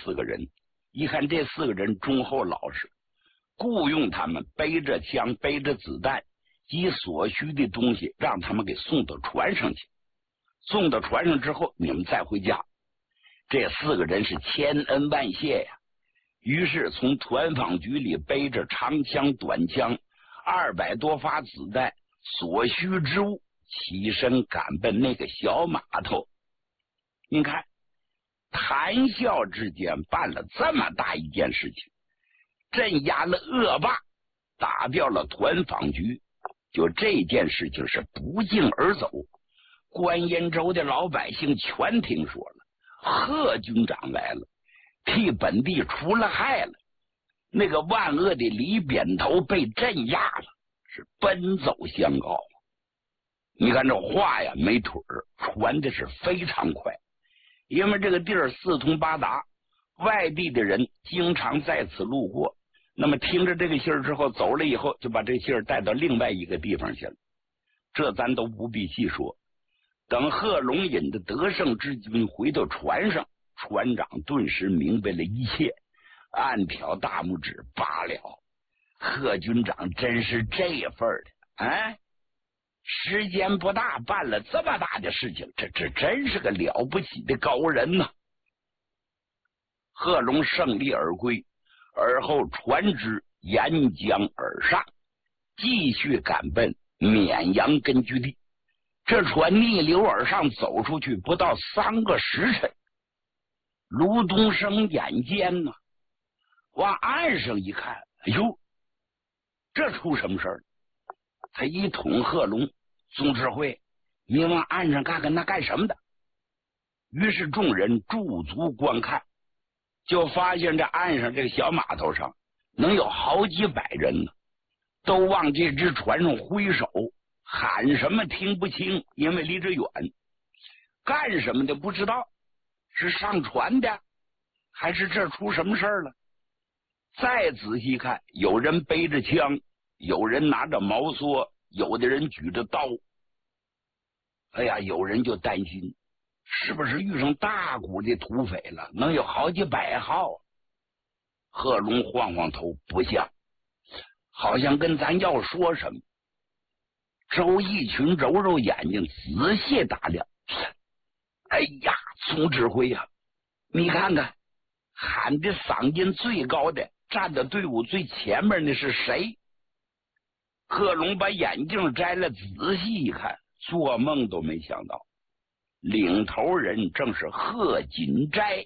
4个人，一看这4个人忠厚老实，雇佣他们背着枪背着子弹及所需的东西，让他们给送到船上去。送到船上之后，你们再回家。这4个人是千恩万谢呀。于是从团防局里背着长枪短枪200多发子弹所需之物，起身赶奔那个小码头。你看，谈笑之间办了这么大一件事情，镇压了恶霸，打掉了团防局，就这件事情是不胫而走。关彦州的老百姓全听说了，贺军长来了，替本地除了害了。那个万恶的李扁头被镇压了，是奔走相告。你看这话呀没腿儿，传的是非常快，因为这个地儿四通八达，外地的人经常在此路过，那么听着这个信儿之后走了以后，就把这信儿带到另外一个地方去了。这咱都不必细说。等贺龙引的得胜之军回到船上，船长顿时明白了一切，暗挑大拇指，罢了，贺军长真是这份的啊！时间不大，办了这么大的事情，这真是个了不起的高人呐！贺龙胜利而归，而后船只沿江而上，继续赶奔绵阳根据地。这船逆流而上，走出去不到3个时辰，卢东升眼尖呢，往岸上一看，哎呦，这出什么事儿？他一捅贺龙，总指挥，你往岸上看看那干什么的？于是众人驻足观看，就发现这岸上这个小码头上能有好几百人呢，都往这只船上挥手，喊什么听不清，因为离着远，干什么的不知道，是上船的还是这出什么事儿了？再仔细看，有人背着枪，有人拿着毛梭，有的人举着刀。哎呀，有人就担心是不是遇上大股的土匪了，能有好几百号。贺龙晃晃头，不像，好像跟咱要说什么。周逸群揉揉眼睛，仔细打量，哎呀，总指挥呀，你看看喊的嗓音最高的，站在队伍最前面的是谁？贺龙把眼镜摘了，仔细一看，做梦都没想到，领头人正是贺锦斋。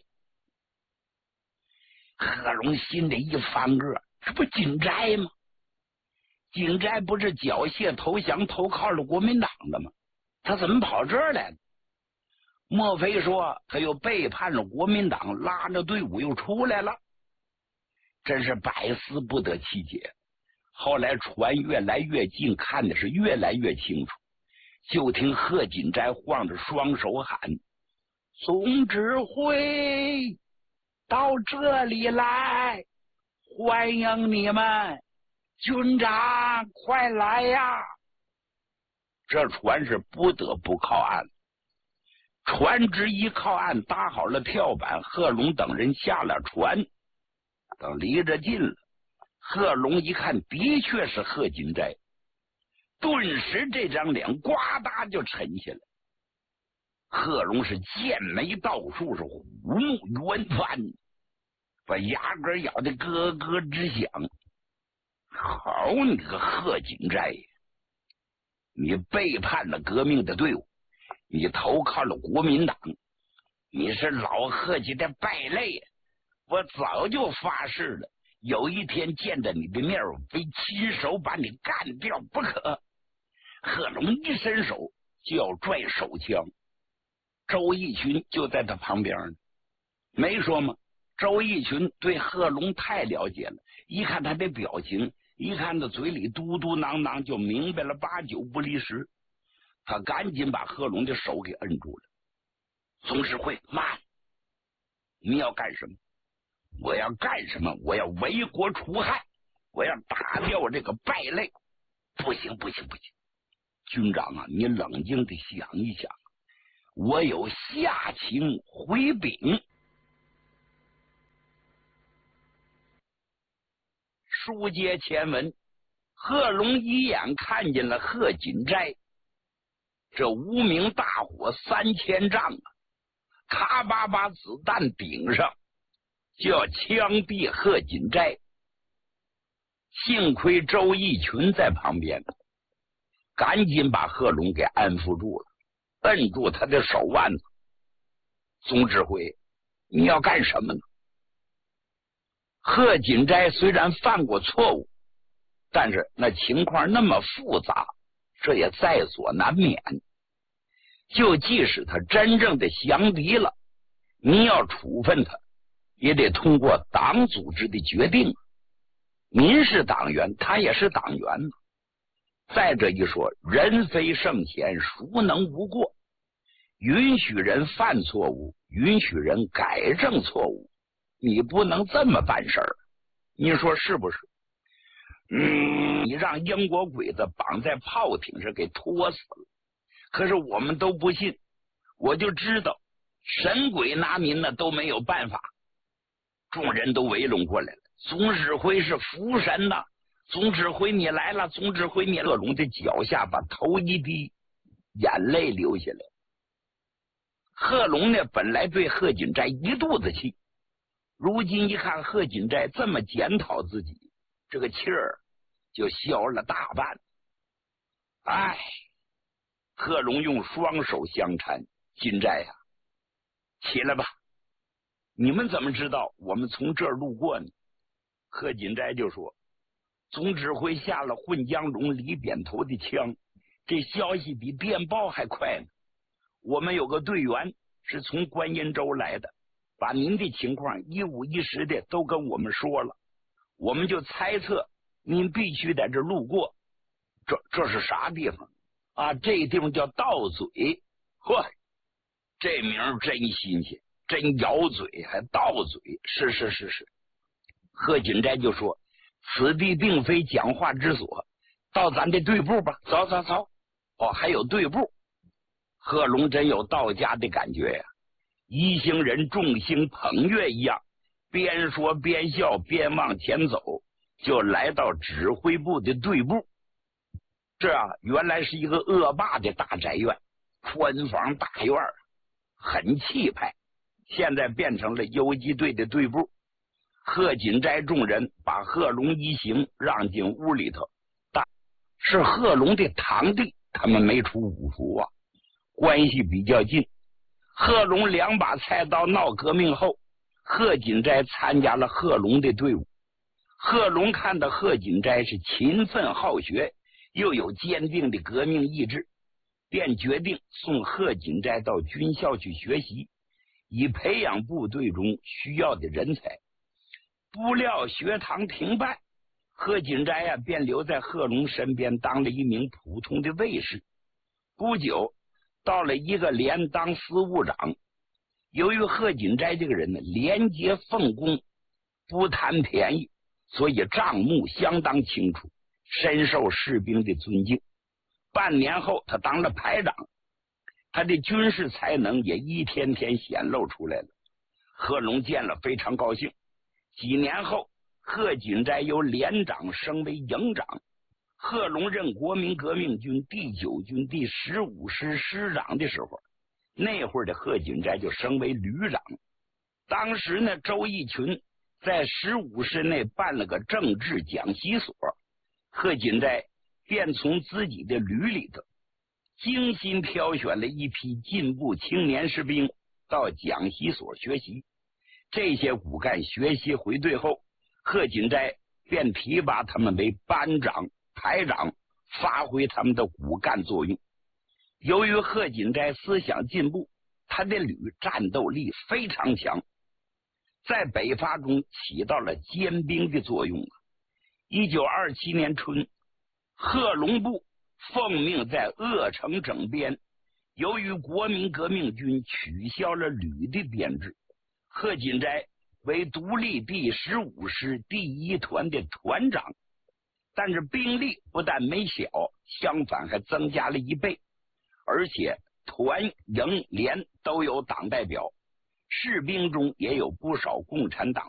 贺龙心里一翻个，这不锦斋吗？锦斋不是缴械投降投靠了国民党的吗？他怎么跑这儿来了？莫非说他又背叛了国民党，拉着队伍又出来了？真是百思不得其解。后来船越来越近，看的是越来越清楚，就听贺锦斋晃着双手喊：总指挥到这里来，欢迎你们，军长快来呀！这船是不得不靠岸，船只一靠岸，搭好了跳板，贺龙等人下了船，等离着近了，贺龙一看，的确是贺锦斋，顿时这张脸呱嗒就沉下来。贺龙是剑眉倒竖，是虎目圆翻，把牙根咬得咯咯直响。好你个贺锦斋，你背叛了革命的队伍，你投靠了国民党，你是老贺家的败类，我早就发誓了，有一天见着你的面，我非亲手把你干掉不可。贺龙一伸手就要拽手枪，周逸群就在他旁边呢。没说吗？周逸群对贺龙太了解了，一看他的表情，一看他嘴里嘟嘟囔囔，就明白了8九不离10。他赶紧把贺龙的手给摁住了。总指挥，慢！你要干什么？我要干什么？我要为国除害，我要打掉这个败类。不行不行不行，军长啊，你冷静的想一想，我有下情回禀。 书接前文，贺龙一眼看见了贺锦斋，这无名大火3000丈啊，咔吧吧子弹顶上，就要枪毙贺锦斋。幸亏周逸群在旁边，赶紧把贺龙给安抚住了，摁住他的手腕子。总指挥，你要干什么呢？贺锦斋虽然犯过错误，但是那情况那么复杂，这也在所难免。就即使他真正的降敌了，您要处分他，也得通过党组织的决定。您是党员，他也是党员。再者一说，人非圣贤，孰能无过？允许人犯错误，允许人改正错误，你不能这么办事儿，你说是不是？你让英国鬼子绑在炮艇上给拖死了，可是我们都不信，我就知道神鬼拿您呢都没有办法。众人都围拢过来了，总指挥是福神呐，总指挥你来了，总指挥你。贺龙的脚下把头一低，眼泪流下来。贺龙呢本来对贺锦斋一肚子气，如今一看贺锦斋这么检讨自己，这个气儿就消了大半。哎，贺龙用双手相搀，锦斋呀，起来吧。你们怎么知道我们从这儿路过呢？贺锦斋就说，总指挥下了混江龙李扁头的枪，这消息比电报还快呢。我们有个队员是从观音州来的，把您的情况一五一十的都跟我们说了，我们就猜测您必须在这路过。这是啥地方啊？这地方叫道嘴。嚯，这名真新鲜，真咬嘴，还道嘴。是。贺锦斋就说，此地并非讲话之所，到咱的队部吧。走。哦，还有队部。贺龙真有到家的感觉呀，一行人众星捧月一样，边说边笑边往前走，就来到指挥部的队部。这原来是一个恶霸的大宅院，宽房大院，很气派，现在变成了游击队的队部。贺锦斋众人把贺龙一行让进屋里头，但是贺龙的堂弟，他们没出五服啊，关系比较近。贺龙2把菜刀闹革命后，贺锦斋参加了贺龙的队伍。贺龙看到贺锦斋是勤奋好学，又有坚定的革命意志，便决定送贺锦斋到军校去学习，以培养部队中需要的人才。不料学堂停办，贺锦斋便留在贺龙身边当了一名普通的卫士。不久到了一个连当司务长。由于贺锦斋这个人呢廉洁奉公，不贪便宜，所以账目相当清楚，深受士兵的尊敬。半年后他当了排长，他的军事才能也一天天显露出来了。贺龙见了非常高兴。几年后，贺锦斋由连长升为营长，贺龙任国民革命军第9军第15师师长的时候，那会儿的贺锦斋就升为旅长。当时呢，周逸群在15师内办了个政治讲习所，贺锦斋便从自己的旅里头精心挑选了一批进步青年士兵到讲习所学习。这些骨干学习回队后，贺锦斋便提拔他们为班长、排长，发挥他们的骨干作用。由于贺锦斋思想进步，他的旅战斗力非常强，在北伐中起到了尖兵的作用。1927年春，贺龙部奉命在鄂城整编，由于国民革命军取消了旅的编制，贺锦斋为独立第15师第1团的团长，但是兵力不但没小，相反还增加了1倍，而且团、营、连都有党代表，士兵中也有不少共产党